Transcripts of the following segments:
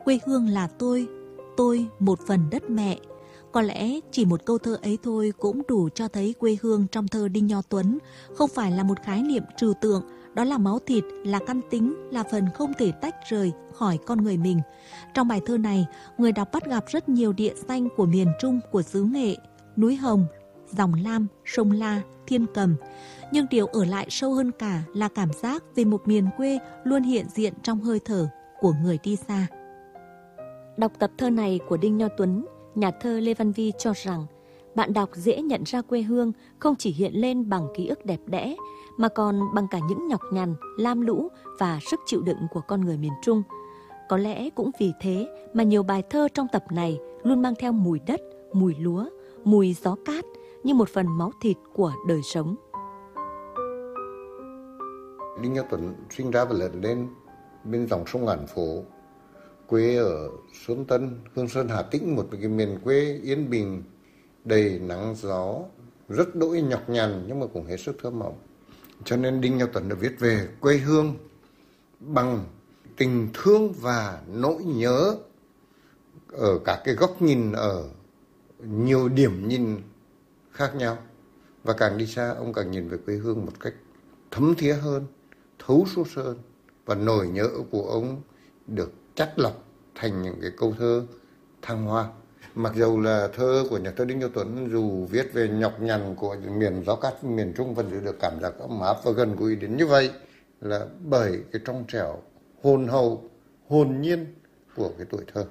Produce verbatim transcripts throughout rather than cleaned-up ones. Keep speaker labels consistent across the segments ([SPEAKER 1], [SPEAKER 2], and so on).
[SPEAKER 1] Quê hương là tôi, tôi một phần đất mẹ. Có lẽ chỉ một câu thơ ấy thôi cũng đủ cho thấy quê hương trong thơ Đinh Nho Tuấn không phải là một khái niệm trừu tượng, đó là máu thịt, là căn tính, là phần không thể tách rời khỏi con người mình. Trong bài thơ này, người đọc bắt gặp rất nhiều địa danh của miền Trung, của xứ Nghệ, núi Hồng, dòng Lam, sông La, Thiên Cầm. Nhưng điều ở lại sâu hơn cả là cảm giác về một miền quê luôn hiện diện trong hơi thở của người đi xa.
[SPEAKER 2] Đọc tập thơ này của Đinh Nho Tuấn, nhà thơ Lê Văn Vi cho rằng bạn đọc dễ nhận ra quê hương không chỉ hiện lên bằng ký ức đẹp đẽ, mà còn bằng cả những nhọc nhằn, lam lũ và sức chịu đựng của con người miền Trung. Có lẽ cũng vì thế mà nhiều bài thơ trong tập này luôn mang theo mùi đất, mùi lúa, mùi gió cát như một phần máu thịt của đời sống.
[SPEAKER 3] Đinh Nho Tuấn sinh ra và lớn lên bên dòng sông Ngàn Phố, quê ở Xuân Tân, Hương Sơn, Hà Tĩnh, một cái miền quê yên bình, đầy nắng gió, rất đỗi nhọc nhằn nhưng mà cũng hết sức thơ mộng. Cho nên Đinh Nho Tuấn đã viết về quê hương bằng tình thương và nỗi nhớ ở các cái góc nhìn, ở nhiều điểm nhìn khác nhau. Và càng đi xa, ông càng nhìn về quê hương một cách thấm thía hơn, thấu suốt hơn. Và nỗi nhớ của ông được chắt lọc thành những cái câu thơ thăng hoa. Mặc dù là thơ của nhà thơ Đinh Nho Tuấn dù viết về nhọc nhằn của miền gió cát miền Trung vẫn giữ được cảm giác ấm áp và gần gũi đến như vậy là bởi cái trong trẻo, hồn hậu, hồn nhiên của cái tuổi thơ.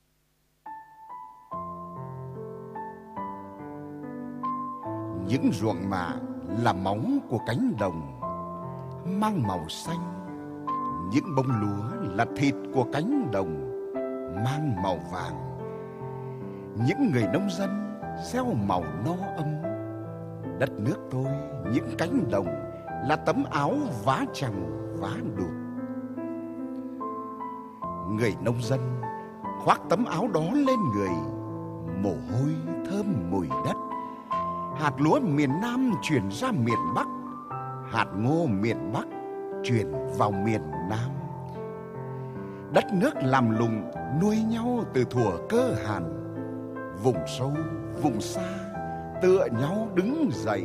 [SPEAKER 4] Những ruộng mạ là máu của cánh đồng, mang màu xanh. Những bông lúa là thịt của cánh đồng, mang màu vàng. Những người nông dân gieo màu no ấm. Đất nước tôi, những cánh đồng là tấm áo vá chằng vá đụt. Người nông dân khoác tấm áo đó lên người, mồ hôi thơm mùi đất. Hạt lúa miền Nam chuyển ra miền Bắc, hạt ngô miền Bắc chuyển vào miền Nam. Đất nước làm lùng nuôi nhau từ thuở cơ hàn. Vùng sâu, vùng xa tựa nhau đứng dậy.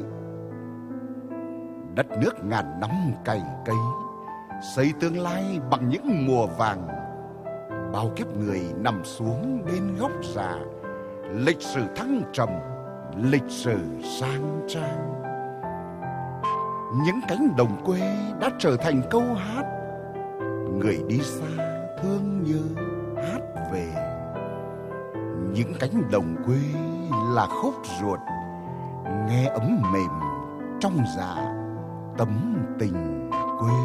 [SPEAKER 4] Đất nước ngàn năm cày cấy, xây tương lai bằng những mùa vàng. Bao kiếp người nằm xuống bên góc già, lịch sử thăng trầm, lịch sử sang trang. Những cánh đồng quê đã trở thành câu hát, người đi xa thương nhớ hát về. Những cánh đồng quê là khúc ruột, nghe ấm mềm trong dạ tấm tình quê.